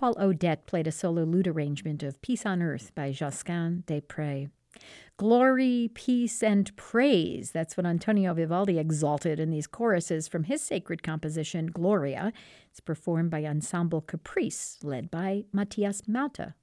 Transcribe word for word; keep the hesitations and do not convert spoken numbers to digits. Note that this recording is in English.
Paul Odette played a solo lute arrangement of Peace on Earth by Josquin des Prez. Glory, peace, and praise. That's what Antonio Vivaldi exalted in these choruses from his sacred composition, Gloria. It's performed by Ensemble Caprice, led by Matthias Mauta.